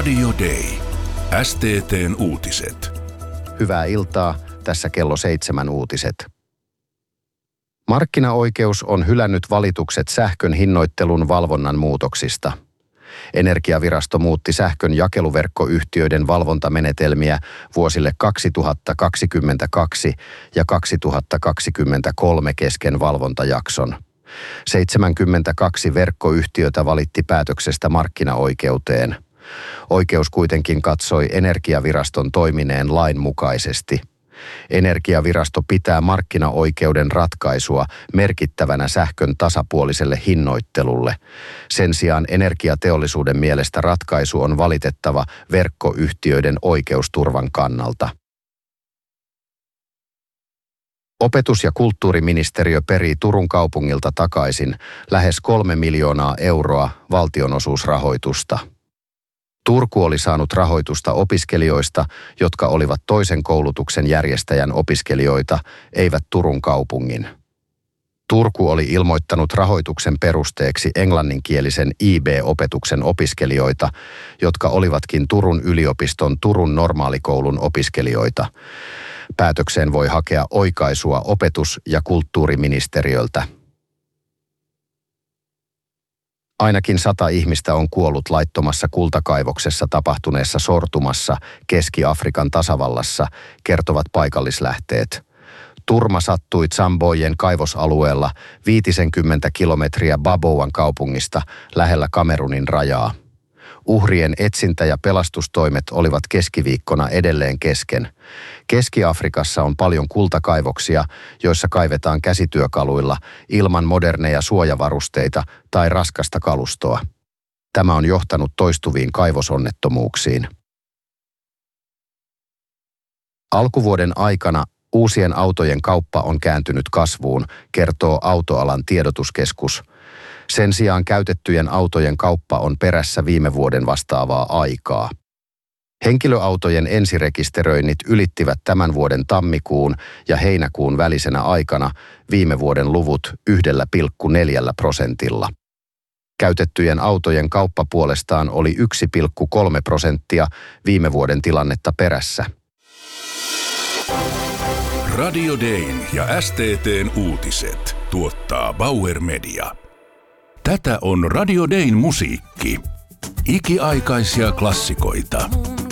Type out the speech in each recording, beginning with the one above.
Radio Day. STT:n uutiset. Hyvää iltaa, tässä kello 7 uutiset. Markkinaoikeus on hylännyt valitukset sähkön hinnoittelun valvonnan muutoksista. Energiavirasto muutti sähkön jakeluverkkoyhtiöiden valvontamenetelmiä vuosille 2022 ja 2023 kesken valvontajakson. 72 verkkoyhtiötä valitti päätöksestä markkinaoikeuteen. Oikeus kuitenkin katsoi Energiaviraston toimineen lainmukaisesti. Energiavirasto pitää markkinaoikeuden ratkaisua merkittävänä sähkön tasapuoliselle hinnoittelulle. Sen sijaan energiateollisuuden mielestä ratkaisu on valitettava verkkoyhtiöiden oikeusturvan kannalta. Opetus- ja kulttuuriministeriö perii Turun kaupungilta takaisin lähes 3 miljoonaa euroa valtionosuusrahoitusta. Turku oli saanut rahoitusta opiskelijoista, jotka olivat toisen koulutuksen järjestäjän opiskelijoita, eivät Turun kaupungin. Turku oli ilmoittanut rahoituksen perusteeksi englanninkielisen IB-opetuksen opiskelijoita, jotka olivatkin Turun yliopiston Turun normaalikoulun opiskelijoita. Päätökseen voi hakea oikaisua opetus- ja kulttuuriministeriöltä. Ainakin 100 ihmistä on kuollut laittomassa kultakaivoksessa tapahtuneessa sortumassa Keski-Afrikan tasavallassa, kertovat paikallislähteet. Turma sattui Tsambojen kaivosalueella 50 kilometriä Babouan kaupungista lähellä Kamerunin rajaa. Uhrien etsintä- ja pelastustoimet olivat keskiviikkona edelleen kesken. Keski-Afrikassa on paljon kultakaivoksia, joissa kaivetaan käsityökaluilla ilman moderneja suojavarusteita tai raskasta kalustoa. Tämä on johtanut toistuviin kaivosonnettomuuksiin. Alkuvuoden aikana uusien autojen kauppa on kääntynyt kasvuun, kertoo Autoalan tiedotuskeskus. Sen sijaan käytettyjen autojen kauppa on perässä viime vuoden vastaavaa aikaa. Henkilöautojen ensirekisteröinnit ylittivät tämän vuoden tammikuun ja heinäkuun välisenä aikana viime vuoden luvut 1,4%. Käytettyjen autojen kauppa puolestaan oli 1,3% viime vuoden tilannetta perässä. Radio Dayn ja STT:n uutiset tuottaa Bauer Media. Tätä on Radio Dayn musiikki. Ikiaikaisia klassikoita.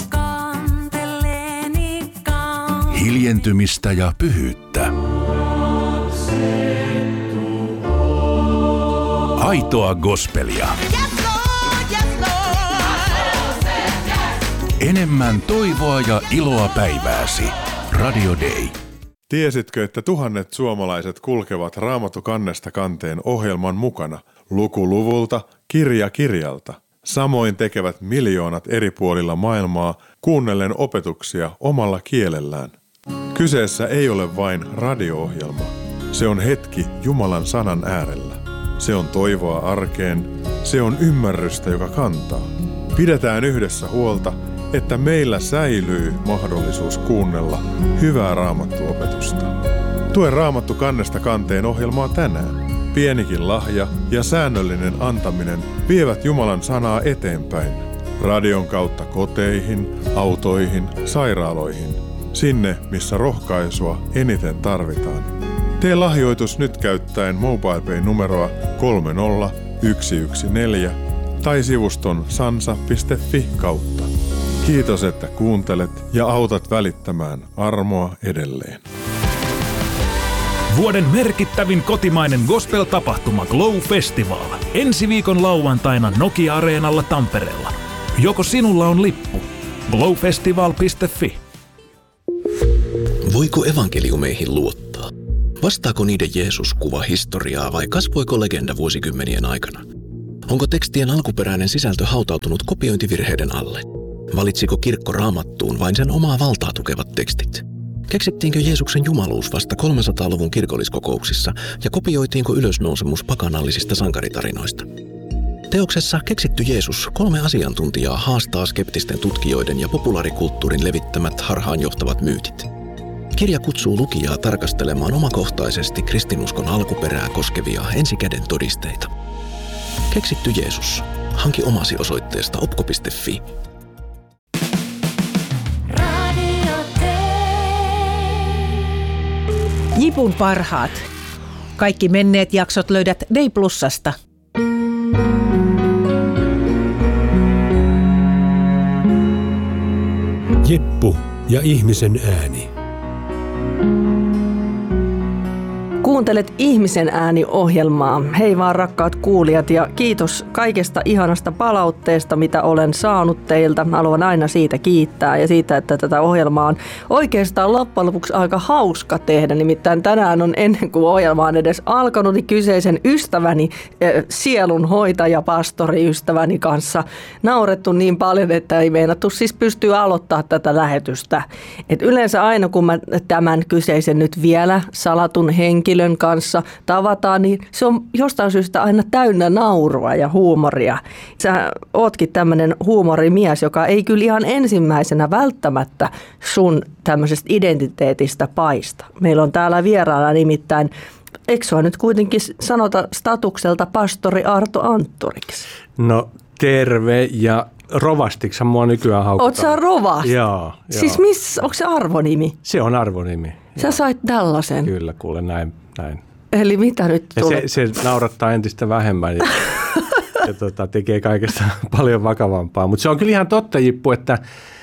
Hiljentymistä ja pyhyyttä. Aitoa gospelia. Enemmän toivoa ja iloa päivääsi. Radio Day. Tiesitkö, että tuhannet suomalaiset kulkevat Raamattu kannesta kanteen ohjelman mukana, luku luvulta, kirja kirjalta? Samoin tekevät miljoonat eri puolilla maailmaa kuunnellen opetuksia omalla kielellään. Kyseessä ei ole vain radio-ohjelma. Se on hetki Jumalan sanan äärellä. Se on toivoa arkeen. Se on ymmärrystä, joka kantaa. Pidetään yhdessä huolta, että meillä säilyy mahdollisuus kuunnella hyvää Raamattu-opetusta. Tue Raamattu kannesta kanteen ohjelmaa tänään. Pienikin lahja ja säännöllinen antaminen vievät Jumalan sanaa eteenpäin. Radion kautta koteihin, autoihin, sairaaloihin. Sinne, missä rohkaisua eniten tarvitaan. Tee lahjoitus nyt käyttäen MobilePay-numeroa 30114 tai sivuston sansa.fi kautta. Kiitos, että kuuntelet ja autat välittämään armoa edelleen. Vuoden merkittävin kotimainen gospel-tapahtuma Glow Festival. Ensi viikon lauantaina Nokia-areenalla Tampereella. Joko sinulla on lippu? glowfestival.fi. Voiko evankeliumeihin luottaa? Vastaako niiden Jeesus kuva historiaa vai kasvoiko legenda vuosikymmenien aikana? Onko tekstien alkuperäinen sisältö hautautunut kopiointivirheiden alle? Valitsiko kirkko Raamattuun vain sen omaa valtaa tukevat tekstit? Keksittiinkö Jeesuksen jumaluus vasta 300-luvun kirkolliskokouksissa ja kopioitiinko ylösnousemus pakanallisista sankaritarinoista? Teoksessa Keksitty Jeesus 3 asiantuntijaa haastaa skeptisten tutkijoiden ja populaarikulttuurin levittämät harhaanjohtavat myytit. Kirja kutsuu lukijaa tarkastelemaan omakohtaisesti kristinuskon alkuperää koskevia ensikäden todisteita. Keksitty Jeesus. Hanki omasi osoitteesta opko.fi. Jipun parhaat. Kaikki menneet jaksot löydät Day Plusasta. Jeppu ja ihmisen ääni. Kuuntelet Ihmisen ääni-ohjelmaa. Hei vaan rakkaat kuulijat ja kiitos kaikesta ihanasta palautteesta, mitä olen saanut teiltä. Haluan aina siitä kiittää ja siitä, että tätä ohjelmaa on oikeastaan loppujen lopuksi aika hauska tehdä. Nimittäin tänään on ennen kuin ohjelma on edes alkanut, niin kyseisen ystäväni, sielunhoitaja, pastoriystäväni kanssa naurettu niin paljon, että ei meinattu siis pystyä aloittaa tätä lähetystä. Et yleensä aina kun mä tämän kyseisen nyt vielä salatun henkilön kanssa tavataan, niin se on jostain syystä aina täynnä naurua ja huumoria. Sä ootkin tämmöinen huumorimies, joka ei kyllä ihan ensimmäisenä välttämättä sun tämmöisestä identiteetistä paista. Meillä on täällä vieraana nimittäin, eikö sua nyt kuitenkin sanota statukselta pastori Arto Anttoriksi? No terve ja rovastiksi mua nykyään haukutaan. Oot sä rovasti? Joo. Siis onko se arvonimi? Se on arvonimi. Sä sait tällaisen? Kyllä, kuule näin. Eli mitä nyt tulee? Se naurattaa entistä vähemmän ja tekee kaikesta paljon vakavampaa. Mutta se on kyllä ihan totta, Jippu, että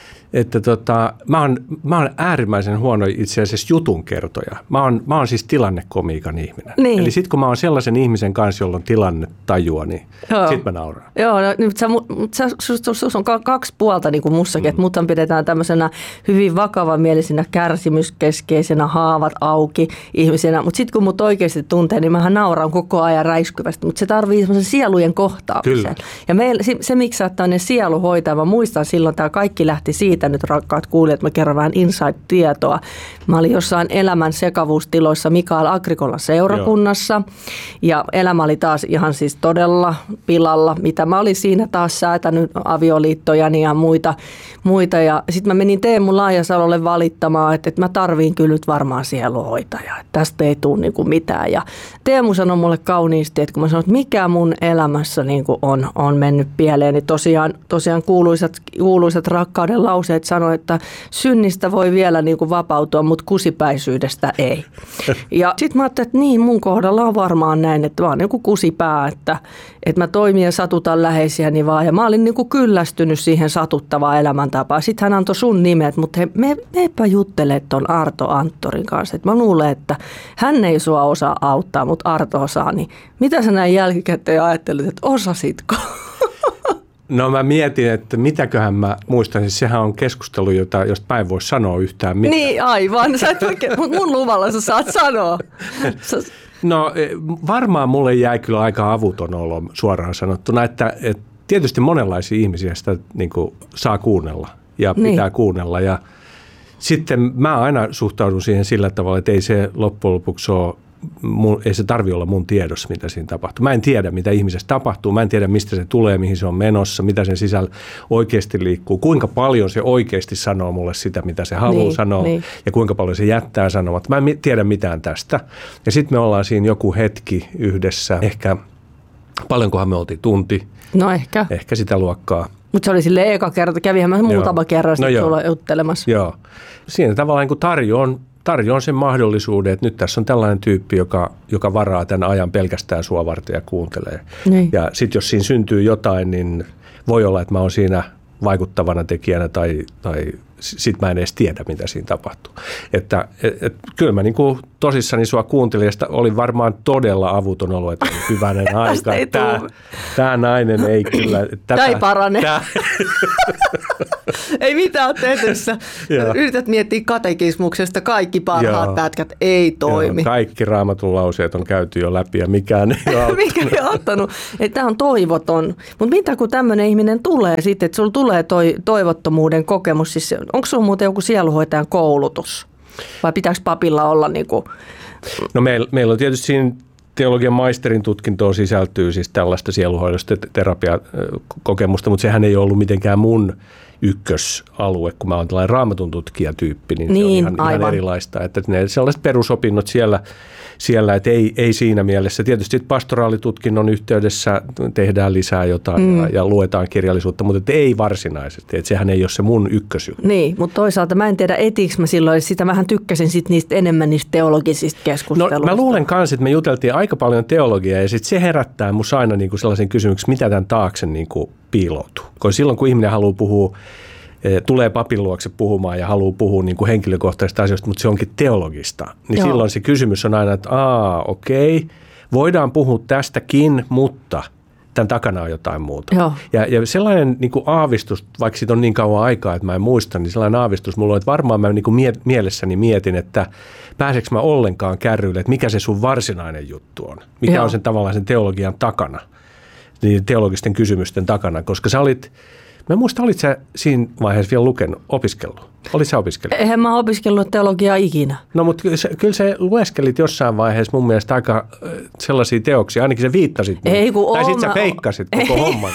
mä oon äärimmäisen huono itse asiassa jutunkertoja. Mä oon siis tilannekomiikan ihminen. Niin. Eli sit kun mä oon sellaisen ihmisen kanssa, jolla on tilannetajua, niin sit mä nauran. Joo, no, nyt sus on kaksi puolta niin kuin mussakin, että mut pidetään tämmöisenä hyvin vakavamielisenä, kärsimyskeskeisenä, haavat auki ihmisenä. Mutta sitten kun mut oikeasti tuntee, niin mähän nauran koko ajan räiskyvästi. Mutta se tarvii semmoisen sielujen kohtaamisen. Kyllä. Ja se miksi sä oot tämmöinen sieluhoitaja, mä muistan silloin, tämä kaikki lähti siitä, nyt rakkaat kuulijat, mä kerron vähän inside-tietoa. Mä olin jossain elämän sekavuustiloissa Mikael Agrikolan seurakunnassa. Joo. Ja elämä oli taas ihan siis todella pilalla, mitä mä olin siinä taas säätänyt avioliittojani ja muita. Ja sitten mä menin Teemu Laajasalolle valittamaan, että mä tarviin kyllä nyt varmaan sieluhoitajaa. Että tästä ei tule niinku mitään. Ja Teemu sanoi mulle kauniisti, että kun mä sanoin, että mikä mun elämässä niinku on mennyt pieleen, niin tosiaan kuuluisat rakkauden lauseet sanoi, että synnistä voi vielä niinku vapautua, mutta kusipäisyydestä ei. Ja sitten mä ajattelin, että niin mun kohdalla on varmaan näin, että mä oon niinku kusipää, että mä toimin ja satutan läheisiäni vaan. Ja mä olin niinku kyllästynyt siihen satuttavaan elämäntapaan. Sitten hän antoi sun nimet, mutta meepä juttele ton Arto Anttorin kanssa. Et mä luulen, että hän ei sua osaa auttaa, mutta Arto osaa. Niin mitä sä näin jälkikäteen ajattelit, että osasitko? No mä mietin, että mitäköhän mä muistan. Siis sehän on keskustelu, josta mä en voi sanoa yhtään mitään. Niin, aivan. Sä et mun luvalla sä saat sanoa. No varmaan mulle jäi kyllä aika avuton olo suoraan sanottuna, että tietysti monenlaisia ihmisiä sitä niin kuin saa kuunnella ja pitää kuunnella. Ja sitten mä aina suhtaudun siihen sillä tavalla, että ei se loppujen lopuksi ole, ei se tarvitse olla mun tiedossa, mitä siinä tapahtuu. Mä en tiedä, mitä ihmisessä tapahtuu. Mä en tiedä, mistä se tulee, mihin se on menossa, mitä sen sisällä oikeasti liikkuu. Kuinka paljon se oikeasti sanoo mulle sitä, mitä se haluaa sanoa ja kuinka paljon se jättää sanomatta. Mä en tiedä mitään tästä. Ja sitten me ollaan siinä joku hetki yhdessä. Ehkä, paljonkohan me oltiin tunti. No ehkä. Ehkä sitä luokkaa. Mutta se oli silleen eka kerta. Kävihän mä muutama kerran sitten sulla juttelemassa. Joo. Siinä tavallaan kun tarjoan sen mahdollisuuden, että nyt tässä on tällainen tyyppi, joka varaa tämän ajan pelkästään sua varten ja kuuntelee. Niin. Ja sitten jos siinä syntyy jotain, niin voi olla, että mä oon siinä vaikuttavana tekijänä tai sit mä en edes tiedä, mitä siinä tapahtuu. Että kyllä mä niinku tosissani sua kuuntelin, ja oli varmaan todella avuton olo, että hyvänen aika. Tämä nainen ei kyllä. Tämä ei parane. Ei mitään tehtävissä. Yrität miettiä katekismuksesta kaikki parhaat pätkät. Ei toimi. Kaikki Raamatun lauseet on käyty jo läpi ja mikään ei ole auttanut. Mikä ei auttanut. Tämä on toivoton. Mutta mitä kun tämmöinen ihminen tulee sitten, että sulla tulee toivottomuuden kokemus, siis onko sinulla muuten joku sieluhoitajan koulutus? Vai pitääkö papilla olla niinku? No meillä on tietysti siinä teologian maisterin tutkintoon sisältyy siis tällaista sieluhoidosta terapiakokemusta, mutta sehän ei ollut mitenkään mun ykkösalue, kun mä oon tällainen raamatun tutkijatyyppi, niin se on ihan erilaista. Että ne sellaiset perusopinnot siellä että ei siinä mielessä. Tietysti pastoraalitutkinnon yhteydessä tehdään lisää jotain ja luetaan kirjallisuutta, mutta ei varsinaisesti. Että sehän ei ole se mun ykkösjuttu. Niin, mutta toisaalta mä en tiedä etiikö mä silloin, sitä vähän tykkäsin sit niistä enemmän niistä teologisista keskusteluista. No mä luulen kanssa, että me juteltiin aika paljon teologiaa ja sitten se herättää musta aina niinku sellaisen kysymyksen, mitä tämän taakse niinku piiloutuu. Koska silloin kun ihminen haluaa puhua, tulee papin luokse puhumaan ja haluaa puhua niin kuin henkilökohtaisista asioista, mutta se onkin teologista, niin silloin se kysymys on aina, että okei, voidaan puhua tästäkin, mutta tämän takana on jotain muuta. Ja sellainen niin kuin aavistus, vaikka siitä on niin kauan aikaa, että mä en muista, niin sellainen aavistus mulla on, että varmaan mä niin kuin mielessäni mietin, että pääseekö mä ollenkaan kärryille, että mikä se sun varsinainen juttu on, mikä on sen tavallaan sen teologian takana, niin teologisten kysymysten takana, koska sä olit... Mä en muista, olit sä siinä vaiheessa vielä opiskellut? Olit sä opiskellut? Eihän mä opiskellut teologiaa ikinä. No, mutta kyllä sä lueskelit jossain vaiheessa mun mielestä aika sellaisia teoksia, ainakin sä viittasit. Tai sit sä feikkasit koko homman.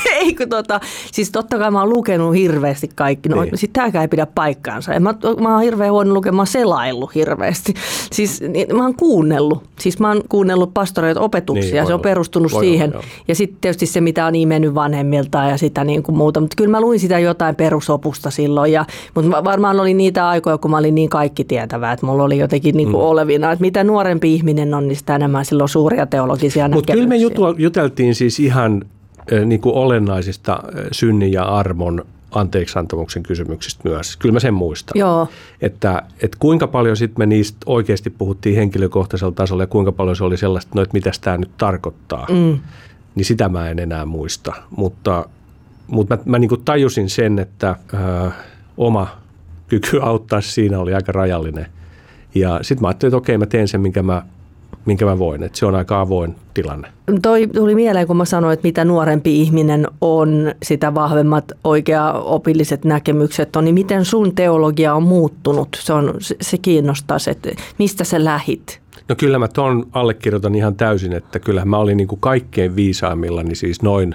Siis totta kai mä oon lukenut hirveästi kaikki. No, niin. Sitten tääkään ei pidä paikkaansa. Mä oon hirveän huono lukemaan, mä oon selaillut hirveästi. Siis mä oon kuunnellut. Siis mä oon kuunnellut pastoreita opetuksia, niin, se on perustunut siihen. Ja sitten tietysti se, mitä on imennyt vanhemmiltaan ja sitä niin kuin muuta. Mutta kyllä mä luin sitä jotain perusopusta silloin. Mutta varmaan oli niitä aikoja, kun mä olin niin kaikki tietävää, että mulla oli jotenkin niin kuin olevina, että mitä nuorempi ihminen on, niin sitä enemmän silloin suuria teologisia näkemyksiä. Mutta kyllä me juteltiin siis ihan niin kuin olennaisista synnin ja armon anteeksiantamuksen kysymyksistä myös. Kyllä mä sen muistan. Joo. Että kuinka paljon sitten me niistä oikeasti puhuttiin henkilökohtaisella tasolla ja kuinka paljon se oli sellaista, että mitäs tämä nyt tarkoittaa. Niin sitä mä en enää muista. Mutta mä niin kuin tajusin sen, että oma kyky auttaa siinä oli aika rajallinen. Ja sitten mä ajattelin, että okei, mä teen sen, minkä mä voin. Että se on aika avoin tilanne. Toi tuli mieleen, kun mä sanoin, että mitä nuorempi ihminen on, sitä vahvemmat oikea-opilliset näkemykset on. Niin miten sun teologia on muuttunut? Se kiinnostaa, että mistä sä lähit? No kyllä mä ton allekirjoitan ihan täysin, että kyllähän mä olin niin kuin kaikkein viisaimmillani siis noin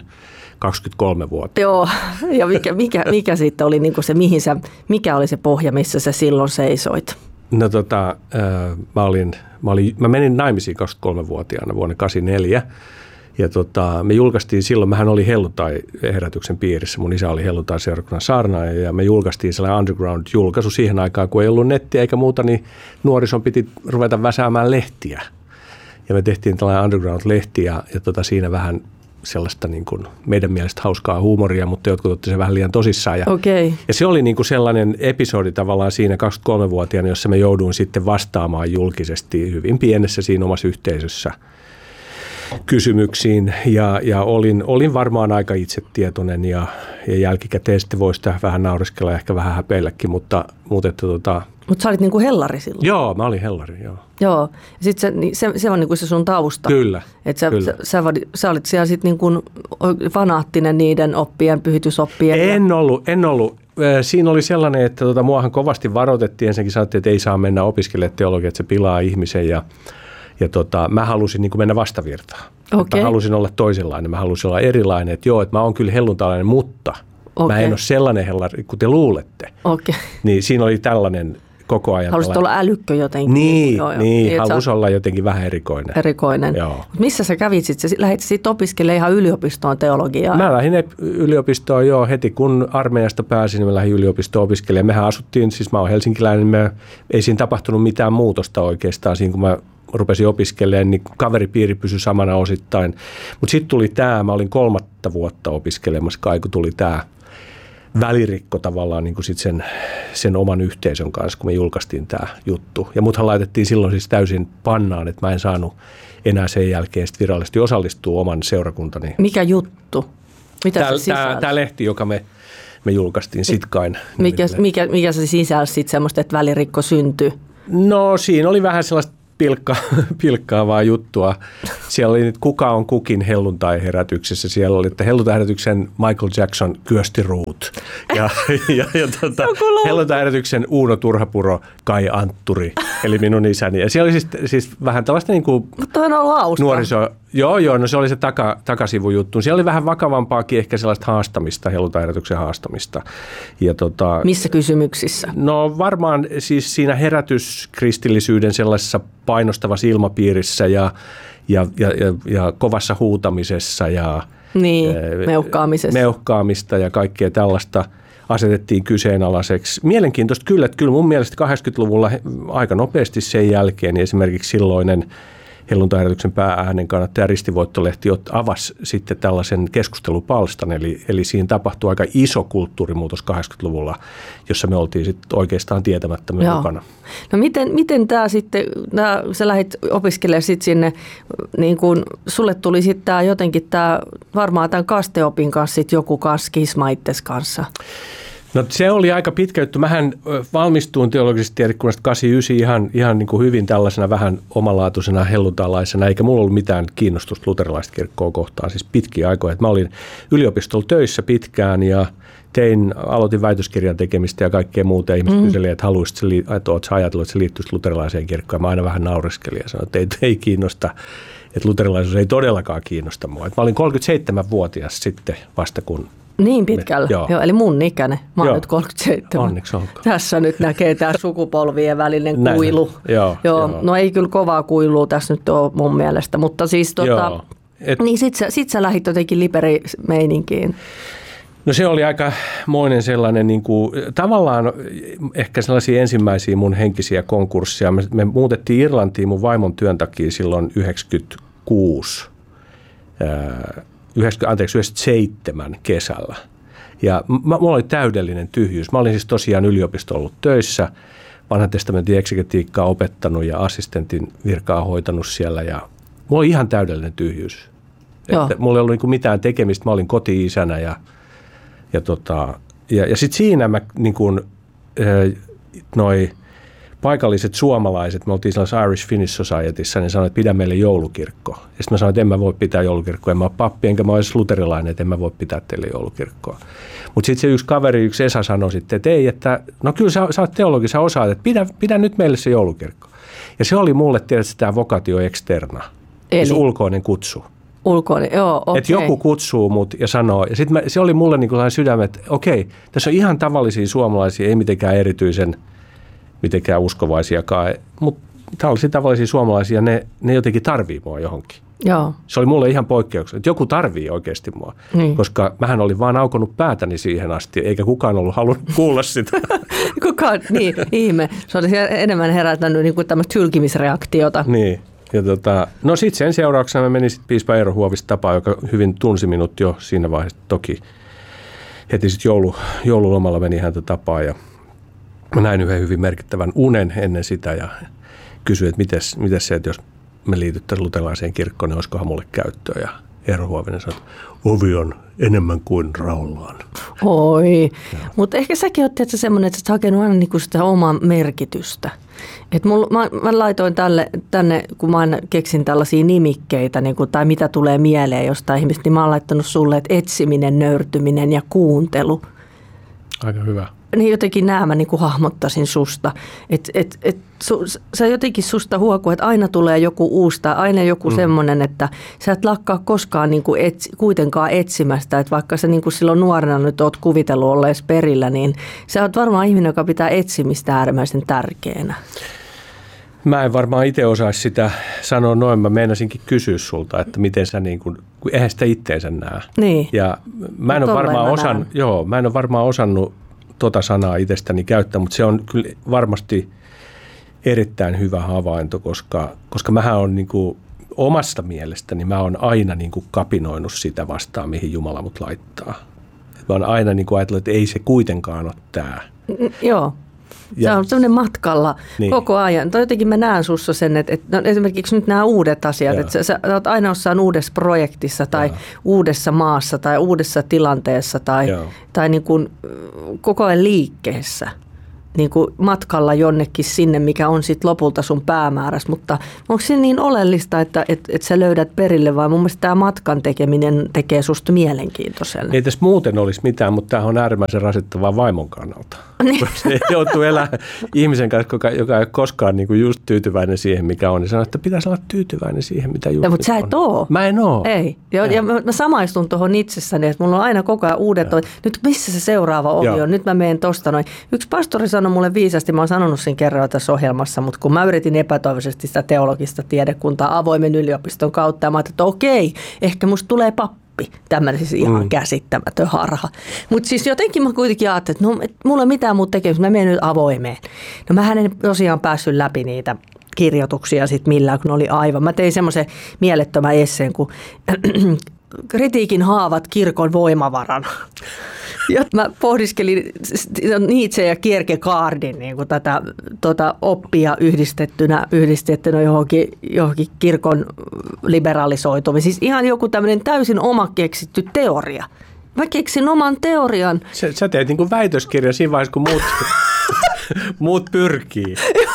23 vuotta. Joo, ja mikä sitten oli niin kuin se, mikä oli se pohja, missä sä silloin seisoit? No mä menin naimisiin 23-vuotiaana vuonna 1984 ja me julkaistiin silloin, mähän olin helluntai-herätyksen piirissä, mun isä oli helluntai-seurakunnan saarnaaja ja me julkaistiin sellainen underground-julkaisu siihen aikaan, kun ei ollut nettiä eikä muuta, niin nuorison piti ruveta väsäämään lehtiä. Ja me tehtiin tällainen underground-lehti ja siinä vähän sellaista niin kuin meidän mielestä hauskaa huumoria, mutta jotkut otti sen vähän liian tosissaan. Ja se oli niin kuin sellainen episodi tavallaan siinä 23-vuotiaana, jossa me jouduin sitten vastaamaan julkisesti hyvin pienessä siinä omassa yhteisössä kysymyksiin. Ja olin varmaan aika itsetietoinen ja jälkikäteen sitten voi sitä vähän nauriskella ja ehkä vähän häpeilläkin, mutta Mutta sä olit niinku hellari silloin? Joo, mä olin hellari, joo. Joo, ja sitten se on niinku se sun tausta. Kyllä. Että sä olit siellä sitten niinku fanaattinen niiden pyhitysoppien. En ollut. Siinä oli sellainen, että muahan kovasti varoitettiin. Ensinnäkin sanottiin, että ei saa mennä opiskelemaan teologiaa, että se pilaa ihmisen ja mä halusin niin kuin mennä vastavirtaan. Okay. Mä halusin olla toisenlainen, mä halusin olla erilainen. Että joo, että mä oon kyllä helluntalainen, mutta mä en ole sellainen hellari kuin te luulette. Okay. Niin siinä oli tällainen koko ajan. Halusit olla älykkö jotenkin. Niin halusi olla jotenkin vähän erikoinen. Joo. Missä sä kävit sitten? Lähdit sitten opiskelemaan ihan yliopistoon teologiaa? Mä lähdin yliopistoon heti kun armeijasta pääsin, niin mä lähdin yliopistoon opiskelemaan. Mehän asuttiin, siis mä oon helsinkiläinen, ei siinä tapahtunut mitään muutosta oikeastaan siinä, kun mä rupesin opiskelemaan, niin kaveripiiri pysyi samana osittain. Mutta sitten tuli mä olin 3 vuotta opiskelemassa kai, kun tuli tämä välirikko tavallaan niin kuin sit sen oman yhteisön kanssa, kun me julkaistiin tämä juttu. Ja muthan laitettiin silloin siis täysin pannaan, että mä en saanut enää sen jälkeen sit virallisesti osallistua oman seurakuntani. Mikä juttu? Mitä se sisälsi? Tämä lehti, joka me julkaistiin Sitkain. Mikä se sisälsi sitten semmoista, että välirikko syntyi? No siinä oli vähän sellaista pilkkaavaa juttua. Siellä oli nyt kuka on kukin helluntai-herätyksessä. Siellä oli, että helluntai-herätyksen Michael Jackson kyösti ruutuun. Mut. Ja helluntai-herätyksen Uuno Turhapuro, Kai Antturi, eli minun isäni. Ja siellä oli siis vähän tällaista niin kuin mutta on ollut hauska. Nuoriso. Joo, no se oli se takasivujuttu. Siellä oli vähän vakavampaakin ehkä sellaista haastamista, helluntai-herätyksen haastamista. Ja missä kysymyksissä? No varmaan siis siinä herätyskristillisyyden sellaisessa painostavassa ilmapiirissä ja kovassa huutamisessa ja meuhkaamista ja kaikkea tällaista asetettiin kyseenalaiseksi. Mielenkiintoista kyllä, että kyllä mun mielestä 80-luvulla aika nopeasti sen jälkeen niin esimerkiksi silloinen helluntai-herätyksen päääänen kannattaja Ristivoittolehti avasi sitten tällaisen keskustelupalstan, eli siinä tapahtui aika iso kulttuurimuutos 80-luvulla, jossa me oltiin sitten oikeastaan tietämättömiä mukana. No miten tämä sitten, sä lähdit opiskelemaan sitten sinne, niin kun sulle tuli sitten tämä jotenkin varmaan tämän kasteopin kanssa sitten joku skisma itses kanssa? No se oli aika pitkä juttu. Mähän valmistuin teologisesta tiedekunnasta 89 ihan niin kuin hyvin tällaisena vähän omalaatuisena helluntalaisena, eikä mulla ollut mitään kiinnostusta luterilaista kirkkoa kohtaan, siis pitkiä aikoja. Mä olin yliopistolla töissä pitkään ja aloitin väitöskirjan tekemistä ja kaikkea muuta. Ihmiset kyselivät, että oletko ajatellut, että se liittyisi luterilaiseen kirkkoon. Mä aina vähän naureskelin ja sanoin, että ei kiinnosta, että luterilaisuus ei todellakaan kiinnosta mua. Mä olin 37-vuotias sitten vasta kun... Niin pitkällä. Joo, eli mun ikäinen. Mä oon nyt 37. Onneksi olkoon. Tässä nyt näkee tämä sukupolvien välinen kuilu. Joo. No ei kyllä kovaa kuilua tässä nyt ole mun mielestä, mutta siis niin sit sä lähdit jotenkin liperimeininkiin. No se oli aika moinen sellainen, niin kuin, tavallaan ehkä sellaisia ensimmäisiä mun henkisiä konkursseja. Me muutettiin Irlantiin mun vaimon työn takia silloin 97 kesällä. Ja mulla oli täydellinen tyhjyys. Mä olin siis tosiaan yliopistolla ollut töissä, vanhan testamentin eksegetiikkaa opettanut ja assistentin virkaa hoitanut siellä. Ja mulla oli ihan täydellinen tyhjyys. Että mulla ei ollut niinku mitään tekemistä. Mä olin koti-isänä ja sitten siinä mä niin kuin, noi paikalliset suomalaiset, me oltiin sellaisessa Irish Finnish Societyssä, niin sanoin, että pidä meille joulukirkko. Ja sitten mä sanoin, että en mä voi pitää joulukirkkoa, en mä ole pappi, enkä mä ole edes luterilainen, että en mä voi pitää teille joulukirkkoa. Mutta sitten se yksi Esa sanoi sitten, että ei, että no kyllä sä oot teologi, sä osaat, että pidä nyt meille se joulukirkko. Ja se oli mulle tietysti tämä vocatio externa, siis ulkoinen kutsu. Ulkoinen, joo, okei. Että joku kutsuu mut ja sanoo, ja sitten se oli mulle niin kuin sydämen, että okei, tässä on ihan tavallisia suomalaisia, ei mitenkään mitenkään uskovaisiakaan, mutta tällaisia tavallisia suomalaisia, ne jotenkin tarvii mua johonkin. Joo. Se oli mulle ihan poikkeuksellista, että joku tarvii oikeasti mua, koska mähän olin vaan aukonut päätäni siihen asti, eikä kukaan ollut halunnut kuulla sitä. Kukaan, niin, ihme. Se oli enemmän herättänyt niin kuin tämmöistä hylkimisreaktiota. Niin. Ja no sitten sen seurauksena mä menin sitten piispa Eero Huovista tapaan, joka hyvin tunsi minut jo siinä vaiheessa. Toki heti sitten joululomalla meni häntä tapaan ja mä näin yhden hyvin merkittävän unen ennen sitä ja kysyin, että mites se, että jos me liityttäisiin luterilaiseen kirkkoon, niin olisikohan mulle käyttöä. Ja Eero Huovinen sanoi, että ovi on enemmän kuin raollaan. Oi, mutta ehkä säkin oot tietysti semmoinen, että sä oot hakenut aina niinku sitä omaa merkitystä. Et mä laitoin tänne, kun mä aina keksin tällaisia nimikkeitä niin tai mitä tulee mieleen jostain ihmistä, niin mä oon laittanut sulle, että etsiminen, nöyrtyminen ja kuuntelu. Aika hyvä. Niin jotenkin nämä mä niin kuin hahmottaisin susta. Sä jotenkin susta huokuu, että aina tulee joku uusi tai aina joku semmoinen, että sä et lakkaa koskaan niin kuin kuitenkaan etsimästä. Että vaikka sä niin kuin silloin nuorena nyt oot kuvitellut ollees perillä, niin sä oot varmaan ihminen, joka pitää etsimistä äärimmäisen tärkeänä. Mä en varmaan itse osaisi sitä sanoa noin. Mä meinasinkin kysyä sulta, että miten sä niin kuin, eihän sitä itteensä näe. Niin. Ja mä en ole varmaan osannut tota sanaa itsestäni käyttää, mutta se on kyllä varmasti erittäin hyvä havainto, koska mähän on niin kuin omasta mielestäni, mä oon aina niin kuin kapinoinut sitä vastaan, mihin Jumala mut laittaa. Mä oon aina niin kuin ajatellut, että ei se kuitenkaan ole tää. Joo. Se on sellainen matkalla koko ajan. Jotenkin mä näen sussa sen, että no esimerkiksi nyt nämä uudet asiat, että sä oot aina jossain uudessa projektissa tai uudessa maassa tai uudessa tilanteessa tai niin kuin koko ajan liikkeessä. niin kuin matkalla jonnekin sinne, mikä on sitten lopulta sun päämäärässä, mutta onko se niin oleellista, että sä löydät perille, vai mun mielestä tämä matkan tekeminen tekee susta mielenkiintoiselle? Ei tässä muuten olisi mitään, mutta tämä on äärimmäisen rasittavaa vaimon kannalta. Se joutuu elämään ihmisen kanssa, joka ei ole koskaan niin kuin just tyytyväinen siihen, mikä on, niin sanoo, että pitäisi olla tyytyväinen siihen, mitä just mutta sä et ole. Mä en ole. Ei. Ja mä samaistun tuohon itsessäni, että mulla on aina koko ajan uudet, nyt missä se seuraava ovi on, nyt mä menen tosta noin. Yksi pastori sanoi mulle viisasti, mä oon sanonut sen kerran tässä ohjelmassa, mutta kun mä yritin epätoivoisesti sitä teologista tiedekuntaa avoimen yliopiston kautta, ja mä ajattelin, että okei, ehkä musta tulee pappi. Tämmöinen siis ihan käsittämätön harha. Mutta siis jotenkin mä kuitenkin ajattelin, että mulla ei mitään muuta tekemistä, mä menen nyt avoimeen. No mähän en tosiaan päässyt läpi niitä kirjoituksia sitten millään, kun oli aivan. Mä tein semmoisen mielettömän esseen, kun kritiikin haavat kirkon voimavarana. Ja mä pohdiskelin Nietzsche ja Kierkegaardin niin kuin tätä oppia yhdistettynä johonkin kirkon liberalisoitumiseen. Siis ihan joku tämmöinen täysin oma keksitty teoria. Mä keksin oman teorian. Sä teet niin kuin väitöskirja siinä vaiheessa, kun muut pyrkii.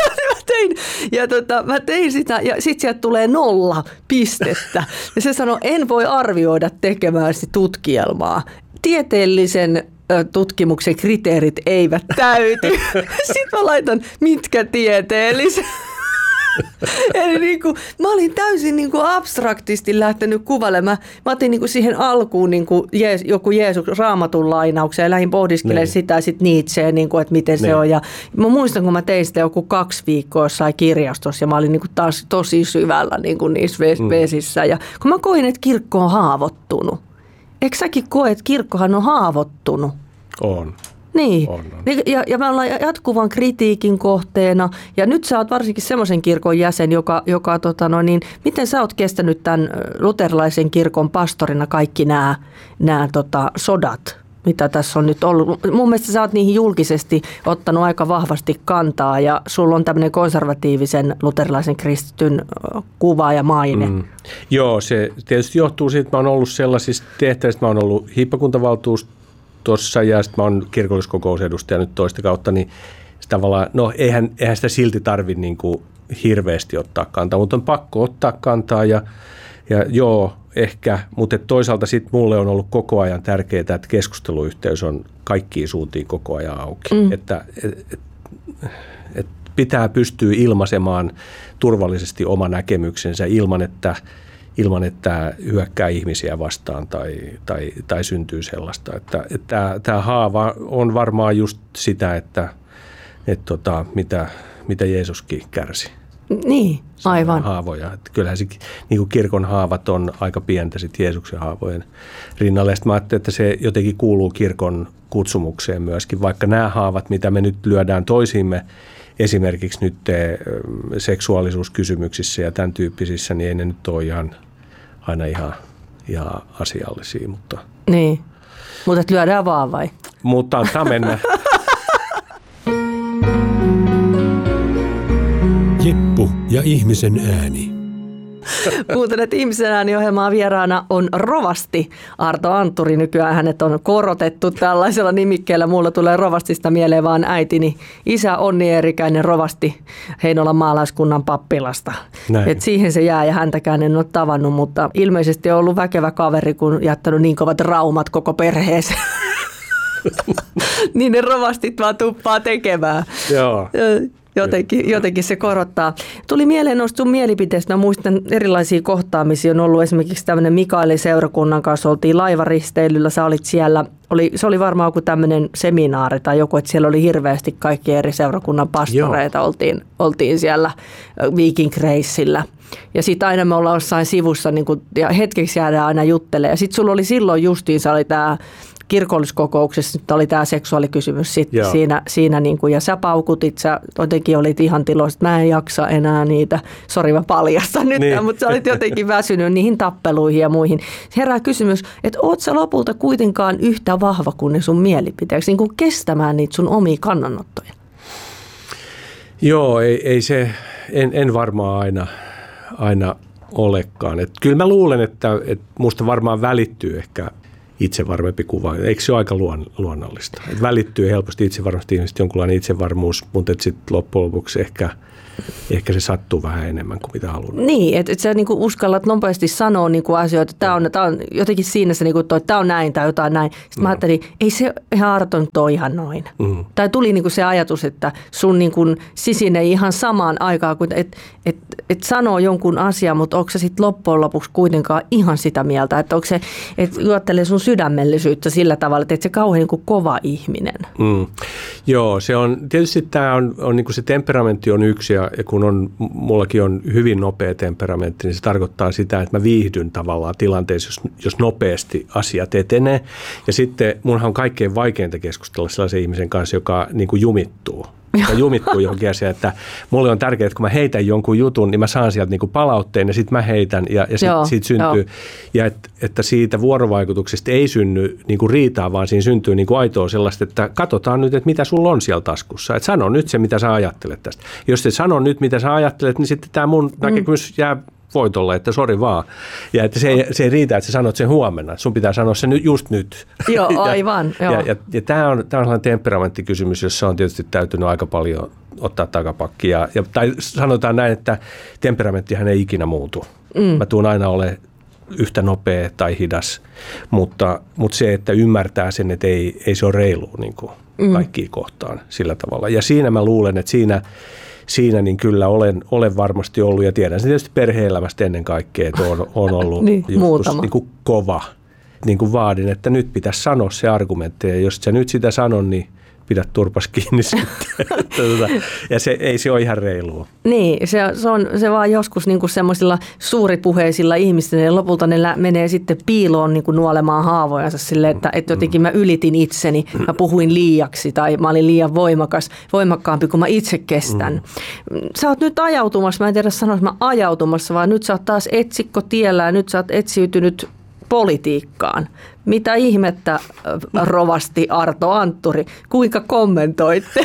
Mä tein sitä ja sitten sieltä tulee 0 pistettä. Ja se sanoi, en voi arvioida tekemääsi tutkielmaa. Tieteellisen tutkimuksen kriteerit eivät täyty. Sitten mä laitan, mitkä tieteelliset. Eli niinku, mä olin täysin niinku abstraktisti lähtenyt kuvailemaan. Mä otin niinku siihen alkuun niinku joku Jeesus Raamatun lainauksen ja lähdin pohdiskelemaan sitä sitten Nietzscheä, niinku, että miten se on. Ja mä muistan, kun mä tein sitä joku 2 viikkoa jossain kirjastossa ja mä olin niinku taas tosi syvällä niinku niissä vesissä. Ja kun mä koin, että kirkko on haavoittunut. Eikö säkin koe, että kirkkohan on haavoittunut? On. Niin, ja me ollaan jatkuvan kritiikin kohteena, ja nyt sä oot varsinkin semmoisen kirkon jäsen, joka miten sä oot kestänyt tämän luterilaisen kirkon pastorina kaikki nämä sodat, mitä tässä on nyt ollut? Mun mielestä sä oot niihin julkisesti ottanut aika vahvasti kantaa, ja sulla on tämmöinen konservatiivisen luterilaisen kristityn kuva ja maine. Joo, se tietysti johtuu siitä, että mä oon ollut sellaisista tehtävistä, mä oon ollut hiippakuntavältuustossa ja sitten mä oon kirkolliskokousedustaja nyt toista kautta, niin tavallaan, no eihän sitä silti tarvitse niin kuin hirveästi ottaa kantaa, mutta on pakko ottaa kantaa ja joo, ehkä, mutta toisaalta sitten mulle on ollut koko ajan tärkeää, että keskusteluyhteys on kaikkiin suuntiin koko ajan auki, että pitää pystyä ilmaisemaan turvallisesti oma näkemyksensä ilman, että hyökkää ihmisiä vastaan tai syntyy sellaista. Että tämä haava on varmaan just sitä, että mitä Jeesuskin kärsi. Niin, aivan. Haavoja. Että kyllähän se, niin kuin kirkon haavat on aika pientä sit Jeesuksen haavojen rinnalle. Sitten mä ajattelin, että se jotenkin kuuluu kirkon kutsumukseen myöskin, vaikka nämä haavat, mitä me nyt lyödään toisiimme, esimerkiksi nyt seksuaalisuuskysymyksissä ja tämän tyyppisissä, niin ei ne nyt ole aina ihan asiallisia. Mutta niin, mutta lyödään vaan vai? Mutta antaa mennä. Jeppu ja ihmisen ääni. Kuuntelet Ihmisen ääni-ohjelmaa, vieraana on rovasti Arto Antturi. Nykyään hänet on korotettu tällaisella nimikkeellä. Mulla tulee rovastista mieleen vaan äitini isä Onni Eerikäinen, rovasti Heinolan maalaiskunnan pappilasta. Et siihen se jää ja häntäkään en ole tavannut, mutta ilmeisesti on ollut väkevä kaveri, kun jättänyt niin kovat traumat koko perheeseen. Niin ne rovastit vaan tuppaa tekemään. Joo. Jotenkin se korottaa. Tuli mieleen noista sun mielipiteistä. Mä muistan erilaisia kohtaamisia. On ollut esimerkiksi tämmöinen Mikaelin seurakunnan kanssa. Oltiin laivaristeilyllä. Sä olit siellä. Se oli varmaan joku tämmöinen seminaari tai joku, että siellä oli hirveästi kaikki eri seurakunnan pastoreita. Oltiin siellä Viking Reissillä. Ja sitten aina me ollaan jossain sivussa niin kun, ja hetkeksi jäädään aina juttelemaan. Ja sitten sulla oli silloin justiinsa oli tämä kirkolliskokouksessa nyt oli tämä seksuaalikysymys siinä niin kuin, ja sä paukutit, sä jotenkin olit ihan tiloissa, että mä en jaksa enää niitä, sori mä paljastan nyt, mutta sä olit jotenkin väsynyt niihin tappeluihin ja muihin. Herää kysymys, että oot sä lopulta kuitenkaan yhtä vahva kuin ne sun mielipiteeksi, niin kuin kestämään niitä sun omia kannanottoja? Joo, ei se, en varmaan aina olekaan. Kyllä mä luulen, että musta varmaan välittyy ehkä itsevarmempi kuva. Eikö se ole aika luonnollista? Et välittyy helposti itsevarmasti ihmistä jonkunlainen itsevarmuus, mutta sitten loppujen lopuksi ehkä se sattuu vähän enemmän kuin mitä haluaa. Niin, että sä niinku uskallat nopeasti sanoa niinku asioita, että tämä on jotenkin siinä se, niinku, että tämä on näin tai jotain näin. Sitten mä ajattelin, ei se ihan Arto nyt ole ihan noin. Tai tuli niinku se ajatus, että sun niinku sisin ei ihan samaan aikaan, että sanoo jonkun asian, mutta onko se sitten loppujen lopuksi kuitenkaan ihan sitä mieltä, että onko se, että juottelee sun sydämellisyyttä sillä tavalla, että et se kauhean niinku kova ihminen. Joo, se on, tietysti tämä on niinku se temperamentti on yksi ja kun mullakin on hyvin nopea temperamentti, niin se tarkoittaa sitä, että mä viihdyn tavallaan tilanteessa, jos nopeasti asiat etenee. Ja sitten munhan on kaikkein vaikeinta keskustella sellaisen ihmisen kanssa, joka niin kuin jumittuu. Tai jumittuu johonkin asiaan, että mulle on tärkeää, että kun mä heitän jonkun jutun, niin mä saan sieltä niin kuin palautteen ja sitten mä heitän ja siitä syntyy. Ja että siitä vuorovaikutuksesta ei synny niin kuin riitaa, vaan siinä syntyy niin kuin aitoa sellaista, että katsotaan nyt, että mitä sulla on siellä taskussa. Että sano nyt se, mitä sä ajattelet tästä. Jos et sano nyt, mitä sä ajattelet, niin sitten tämä mun näkemys jää voitolle, että sori vaan. Ja että se ei riitä, että sä sanot sen huomenna. Sun pitää sanoa se just nyt. Joo, aivan. Ja tämä on sellainen temperamenttikysymys, jossa on tietysti täytynyt aika paljon ottaa takapakki. Tai sanotaan näin, että temperamenttihan ei ikinä muutu. Mä tuun aina ole yhtä nopea tai hidas, mutta se, että ymmärtää sen, että ei se ole reilu niin kuin kaikkiin kohtaan sillä tavalla. Ja siinä mä luulen, että siinä niin kyllä olen varmasti ollut ja tiedän sen tietysti perhe-elämästä ennen kaikkea, että on ollut niin, joskus niin kuin kova. Niin kuin vaadin, että nyt pitäisi sanoa se argumentti ja jos sä nyt sitä sanon, niin pidät turpas kiinni sitten. Ja ei se ole ihan reilua. Niin, se vaan joskus niinku semmoisilla suuripuheisilla ihmisillä ja lopulta ne menee sitten piiloon niinku nuolemaan haavojansa silleen, että jotenkin mä ylitin itseni, mä puhuin liiaksi tai mä olin liian voimakkaampi kuin mä itse kestän. Sä oot nyt ajautumassa, mä en tiedä sanoisi mä ajautumassa, vaan nyt sä oot taas etsikkotiellä ja nyt sä oot etsiytynyt politiikkaan. Mitä ihmettä, rovasti Arto Antturi, kuinka kommentoitte?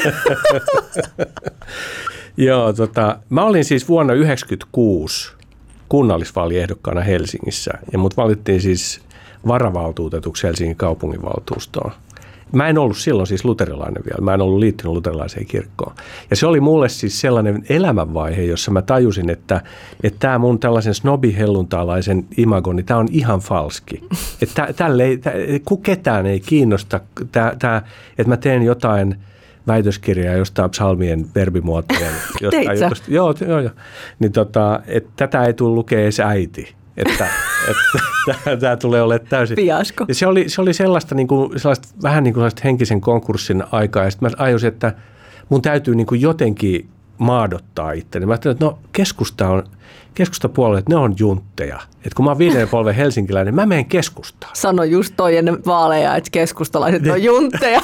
Joo, mä olin siis vuonna 1996 kunnallisvaaliehdokkaana Helsingissä ja mut valittiin siis varavaltuutetuksi Helsingin kaupunginvaltuustoon. Mä en ollut silloin siis luterilainen vielä, mä en ollut liittynyt luterilaiseen kirkkoon. Ja se oli mulle siis sellainen elämänvaihe, jossa mä tajusin, että tämä mun tällaisen snobihelluntaalaisen imagoni, tämä on ihan falski. Että ketään ei kiinnosta, että mä teen jotain väitöskirjaa jostain psalmien verbimuotojen. Joo. Niin että tätä ei tule lukea edes äiti. Että tämä tulee olemaan täysin. Fiasko. Ja se oli sellaista, vähän niin kuin sellaista henkisen konkurssin aikaa. Ja sitten mä ajusin, että mun täytyy niin kuin jotenkin maadottaa itteni. Mä ajattelin, että no keskustapuolueet, ne on juntteja. Että kun mä oon 5. polven helsinkiläinen, mä menen keskustaan. Sano just toi ennen vaaleja, että keskustalaiset on juntteja.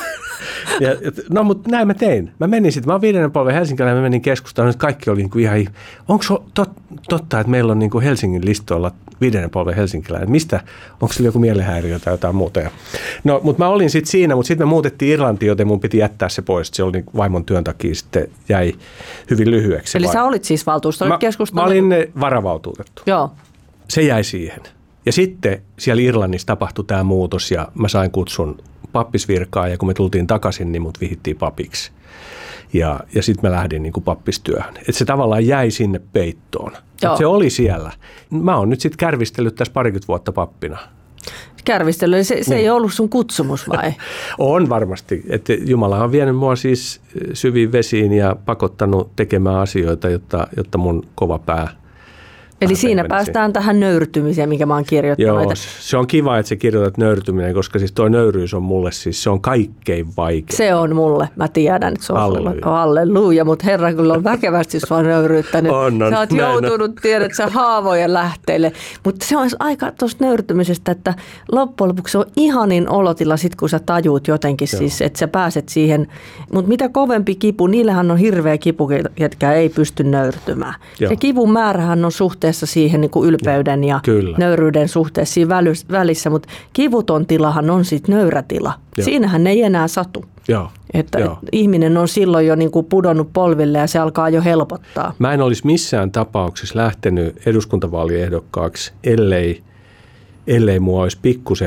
No, mutta näin mä tein. Mä menin sitten, mä oon 5. polven helsinkiläinen, mä menin keskustaan, nyt kaikki oli niin kuin ihan, onko totta, että meillä on niin kuin Helsingin listoilla 5. polven helsinkiläinen? Mistä? Onko sillä joku mielenhäiriö tai jotain muuta? No, mutta mä olin sitten siinä, mutta sitten me muutettiin Irlantiin, joten mun piti jättää se pois. Se oli niin vaimon työn takia sitten jäi hyvin lyhyeksi. Eli sä olit siis valtuustossa keskustaan? Mä olin varavaltuutettu. Joo. Se jäi siihen. Ja sitten siellä Irlannissa tapahtui tämä muutos ja mä sain kutsun pappisvirkaan ja kun me tultiin takaisin, niin mut vihittiin papiksi. Ja sitten mä lähdin niin kuin pappistyöhön. Että se tavallaan jäi sinne peittoon. Se oli siellä. Mä oon nyt sitten kärvistellyt tässä 20 vuotta pappina. Kärvistely, se ei ollut sun kutsumus vai? On varmasti. Että Jumala on vienyt mua siis syviin vesiin ja pakottanut tekemään asioita, jotta mun kova pää. Eli siinä päästään tähän nöyrtymiseen, minkä mä oon kirjoittanut. Joo, se on kiva, että sä kirjoitat nöyrtyminen, koska siis tuo nöyryys on mulle siis, se on kaikkein vaikein. Se on mulle, mä tiedän, että se on sulle. Halleluja, mutta Herra kyllä on väkevästi sua nöyryyttänyt. Sä oot joutunut, tiedät sä haavojen lähteille. Mutta se on aika tuosta nöyrtymisestä, että loppujen lopuksi se on ihanin olotila sit, kun sä tajuut jotenkin siis, että sä pääset siihen. Mutta mitä kovempi kipu, niillähän on hirveä kipu, ketkä ei pysty nöyrtymään. Joo. Se kivun määrähän on suhteessa siihen niin kuin ylpeyden ja nöyryyden suhteessa siinä välissä, mutta kivuton tilahan on sitten nöyrä tila. Joo. Siinähän ei enää satu. Joo. Että ihminen on silloin jo niin kuin pudonnut polville ja se alkaa jo helpottaa. Mä en olisi missään tapauksessa lähtenyt eduskuntavaaliehdokkaaksi, ellei mua olisi pikkusen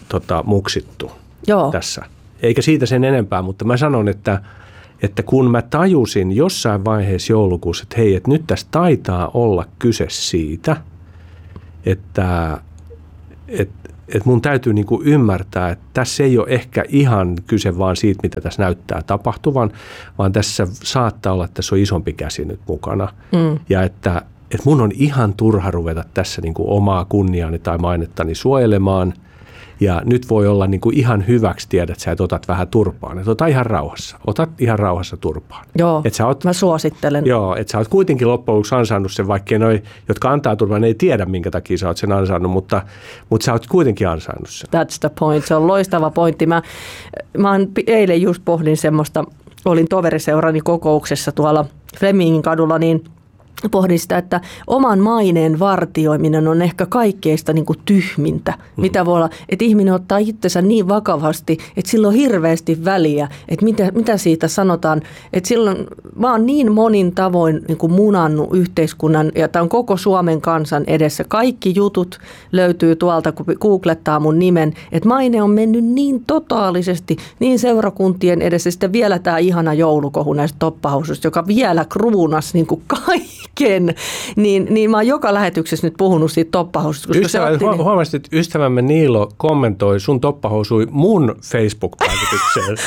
muksittu Joo. tässä. Eikä siitä sen enempää, mutta mä sanon, että kun mä tajusin jossain vaiheessa joulukuussa, että hei, että nyt tässä taitaa olla kyse siitä, että mun täytyy niinku ymmärtää, että tässä ei ole ehkä ihan kyse vaan siitä, mitä tässä näyttää tapahtuvan, vaan tässä saattaa olla, että tässä on isompi käsi nyt mukana. Ja että mun on ihan turha ruveta tässä niinku omaa kunniaani tai mainettani suojelemaan. Ja nyt voi olla niinku ihan hyväksi tiedät sä, että otat vähän turpaan. Että otat ihan rauhassa turpaan. Joo, mä suosittelen. Joo, että sä oot kuitenkin loppujen lopuksi ansainnut sen, vaikkei noi, jotka antaa turpaan, ne ei tiedä, minkä takia sä oot sen ansainnut, mutta sä oot kuitenkin ansainnut sen. That's the point. Se on loistava pointti. Mä eilen just pohdin semmoista, olin toveriseurani kokouksessa tuolla Flemingin kadulla, niin pohdin sitä, että oman maineen vartioiminen on ehkä kaikkeista niin kuin tyhmintä. Mitä voi olla, että ihminen ottaa itsensä niin vakavasti, että sillä on hirveästi väliä, että mitä siitä sanotaan. Että silloin mä oon niin monin tavoin niin kuin munannut yhteiskunnan, ja tämä on koko Suomen kansan edessä. Kaikki jutut löytyy tuolta, kun googlettaa mun nimen, että maine on mennyt niin totaalisesti, niin seurakuntien edessä. Sitten vielä tämä ihana joulukohu näistä toppahousuista, joka vielä kruunas niin kuin kaiken. Niin mä oon joka lähetyksessä nyt puhunut siitä toppahoususta. Huomasit, että ystävämme Niilo kommentoi sun toppahousui mun Facebook-päivitykseen.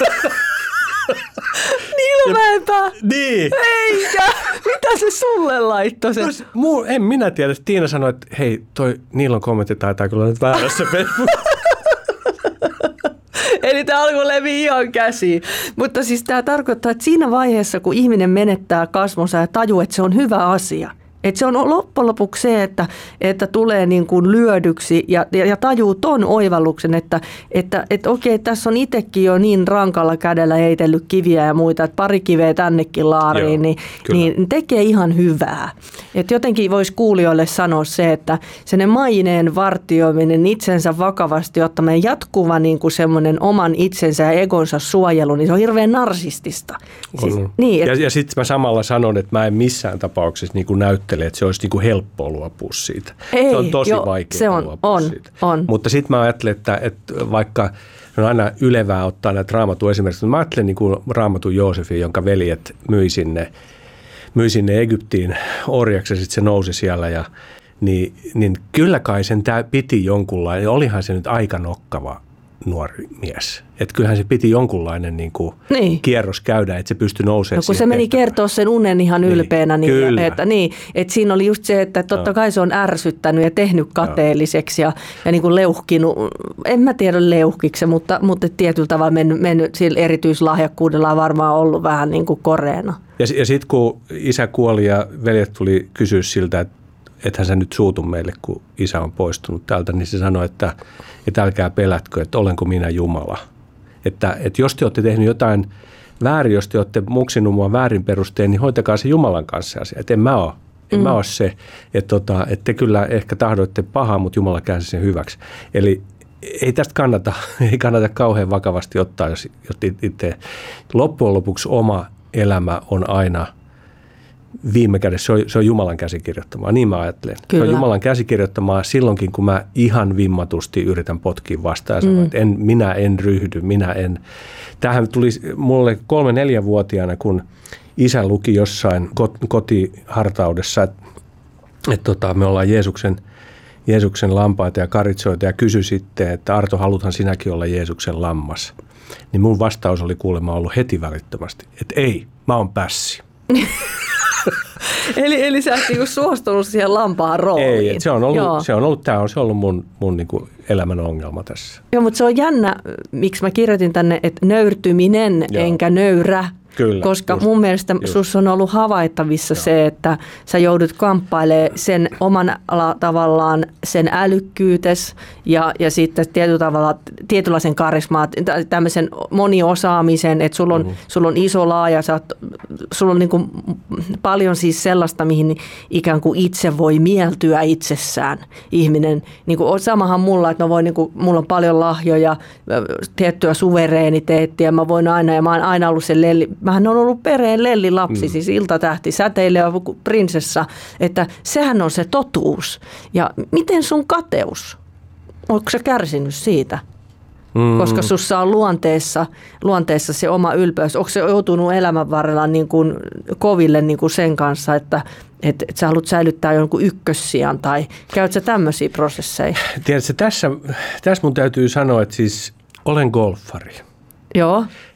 Niilo Mäenpää? Niin. Eikä! Mitä se sulle laittoi sen? En minä tiedä. Tiina sanoi, että hei, toi Niilon kommentti taitaa kyllä nyt väärässä Facebook. Eli tämä alkoi leviä ihan käsiin. Mutta siis tämä tarkoittaa, että siinä vaiheessa, kun ihminen menettää kasvonsa ja tajuu, että se on hyvä asia. Että se on loppujen lopuksi se, että tulee niin kuin lyödyksi ja tajuu ton oivalluksen, että okei, tässä on itsekin jo niin rankalla kädellä heitellyt kiviä ja muita, että pari kiveä tännekin laariin, niin tekee ihan hyvää. Että jotenkin voisi kuulijoille sanoa se, että sen maineen vartioiminen, itsensä vakavasti ottaminen, jatkuva niin kuin semmoinen oman itsensä ja egonsa suojelu, niin se on hirveän narsistista. Siis, niin, ja sitten mä samalla sanon, että mä en missään tapauksessa niin kuin näyttele, että se olisi niin kuin helppoa luopua siitä. Se on tosi vaikea luopua siitä. Mutta sitten mä ajattelen, että vaikka on aina ylevää ottaa näitä Raamatun esimerkiksi, mä ajattelen niin kuin Raamatun Joosefin, jonka veljet myi sinne Egyptiin orjaksi ja sitten se nousi siellä. Niin kyllä kai sen piti jonkunlainen, olihan se nyt aika nokkava nuori mies. Että kyllähän se piti jonkunlainen niin kuin kierros käydä, että se pystyi nousemaan. No kun se meni kertoa sen unen ihan ylpeänä, että siinä oli just se, että totta kai se on ärsyttänyt ja tehnyt kateelliseksi ja niin kuin leuhkinut, en mä tiedä leuhkiksi, mutta tietyllä tavalla mennyt sillä erityislahjakkuudella on varmaan ollut vähän niin kuin koreena. Ja sitten kun isä kuoli ja veljet tuli kysyä siltä, että ethän sä nyt suutu meille, kun isä on poistunut täältä, niin se sanoi, että älkää pelätkö, että olenko minä Jumala. Että jos te olette tehnyt jotain väärin, jos te olette muksinut mua väärin perusteen, niin hoitakaa se Jumalan kanssa asia. Että en mä ole se, että te kyllä ehkä tahdoitte pahaa, mutta Jumala käänsi sen hyväksi. Eli ei tästä kannata kauhean vakavasti ottaa, jos itse loppujen lopuksi oma elämä on aina viime kädessä, se on Jumalan käsikirjoittamaa, niin mä ajattelen. Kyllä. Se on Jumalan käsikirjoittamaa silloinkin, kun mä ihan vimmatusti yritän potkia vastaan ja sanoa, että minä en ryhdy, Tämähän tuli mulle 3-4-vuotiaana, kun isä luki jossain kotihartaudessa, että me ollaan Jeesuksen lampaita ja karitsoita ja kysyi sitten, että Arto, haluthan sinäkin olla Jeesuksen lammas. Niin mun vastaus oli kuulemma ollut heti välittömästi, että ei, mä oon pässi. Eli sä et niinku suostunut siihen lampaan rooliin. Ei, se on ollut mun niinku elämän ongelma tässä. Joo, mutta se on jännä, miksi mä kirjoitin tänne, että nöyrtyminen enkä nöyrä. Kyllä, koska mun mielestä sus on ollut havaittavissa se, että sä joudut kamppailemaan sen oman tavallaan sen älykkyytes ja sitten tietynlaisen karismaa, tämmöisen moniosaamisen, että sulla on iso laaja, sulla on niin kuin paljon siis sellaista, mihin ikään kuin itse voi mieltyä itsessään ihminen. Niin kuin samahan mulla, että mulla on paljon lahjoja, tiettyä suvereeniteettia, mä oon aina ollut se mähän on ollut perheen lellilapsi, siis iltatähti, säteilevä prinsessa, että sehän on se totuus. Ja miten sun kateus? onko sä kärsinyt siitä? Koska sussa on luonteessa se oma ylpeys. Onko se joutunut elämän varrella niin kuin koville niin kuin sen kanssa, että sä haluat säilyttää jonkun ykkössijan tai käytkö tämmöisiä prosesseja? Tiedätkö, tässä mun täytyy sanoa, että siis olen golfari. Joo.